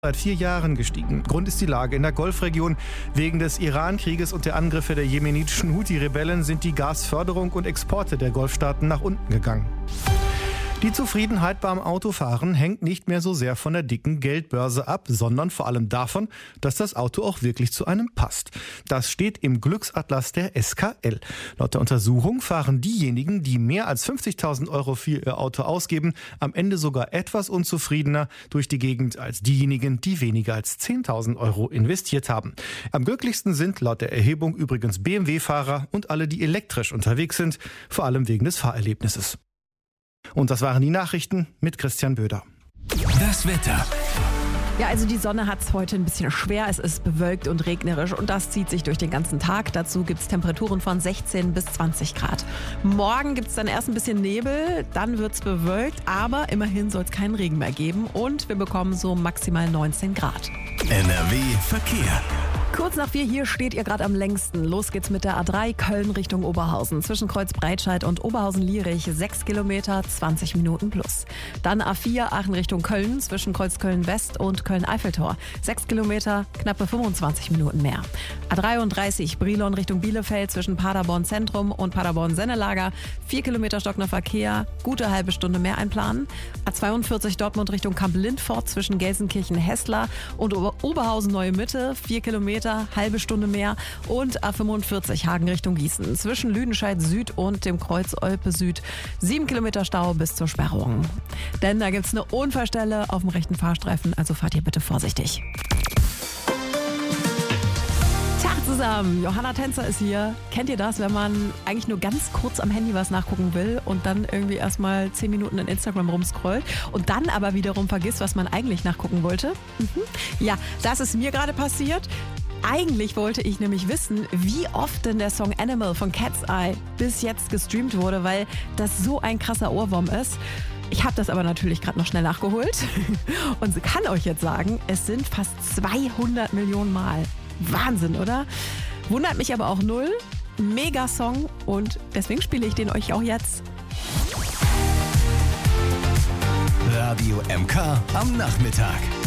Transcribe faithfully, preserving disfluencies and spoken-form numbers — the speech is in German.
seit vier Jahren gestiegen. Grund ist die Lage in der Golfregion. Wegen des Iran-Krieges und der Angriffe der jemenitischen Houthi-Rebellen sind die Gasförderung und Exporte der Golfstaaten nach unten gegangen. Die Zufriedenheit beim Autofahren hängt nicht mehr so sehr von der dicken Geldbörse ab, sondern vor allem davon, dass das Auto auch wirklich zu einem passt. Das steht im Glücksatlas der S K L. Laut der Untersuchung fahren diejenigen, die mehr als fünfzigtausend Euro für ihr Auto ausgeben, am Ende sogar etwas unzufriedener durch die Gegend als diejenigen, die weniger als zehntausend Euro investiert haben. Am glücklichsten sind laut der Erhebung übrigens B M W-Fahrer und alle, die elektrisch unterwegs sind, vor allem wegen des Fahrerlebnisses. Und das waren die Nachrichten mit Christian Böder. Das Wetter. Ja, also die Sonne hat es heute ein bisschen schwer. Es ist bewölkt und regnerisch und das zieht sich durch den ganzen Tag. Dazu gibt es Temperaturen von sechzehn bis zwanzig Grad. Morgen gibt es dann erst ein bisschen Nebel, dann wird es bewölkt, aber immerhin soll es keinen Regen mehr geben und wir bekommen so maximal neunzehn Grad. N R W Verkehr. Kurz nach vier, hier steht ihr gerade am längsten. Los geht's mit der A drei Köln Richtung Oberhausen. Zwischen Kreuz Breitscheid und Oberhausen-Lierich sechs Kilometer, zwanzig Minuten plus. Dann A vier Aachen Richtung Köln zwischen Kreuz Köln-West und Köln-Eiffeltor. sechs Kilometer, knappe fünfundzwanzig Minuten mehr. A dreiunddreißig Brilon Richtung Bielefeld zwischen Paderborn Zentrum und Paderborn Sennelager. vier Kilometer stockender Verkehr, gute halbe Stunde mehr einplanen. A zweiundvierzig Dortmund Richtung Kamp-Lindfort zwischen Gelsenkirchen-Hessler und Ober- Oberhausen-Neue Mitte. vier Kilometer, halbe Stunde mehr. Und A fünfundvierzig Hagen Richtung Gießen zwischen Lüdenscheid Süd und dem Kreuz Olpe Süd. sieben Kilometer Stau bis zur Sperrung. Denn da gibt es eine Unfallstelle auf dem rechten Fahrstreifen, also fahrt ihr bitte vorsichtig. Tag zusammen, Johanna Tänzer ist hier. Kennt ihr das, wenn man eigentlich nur ganz kurz am Handy was nachgucken will und dann irgendwie erstmal zehn Minuten in Instagram rumscrollt und dann aber wiederum vergisst, was man eigentlich nachgucken wollte? Mhm. Ja, das ist mir gerade passiert. Eigentlich wollte ich nämlich wissen, wie oft denn der Song Animal von Cat's Eye bis jetzt gestreamt wurde, weil das so ein krasser Ohrwurm ist. Ich habe das aber natürlich gerade noch schnell nachgeholt und kann euch jetzt sagen, es sind fast zweihundert Millionen Mal. Wahnsinn, oder? Wundert mich aber auch null. Mega Song und deswegen spiele ich den euch auch jetzt. Radio M K am Nachmittag.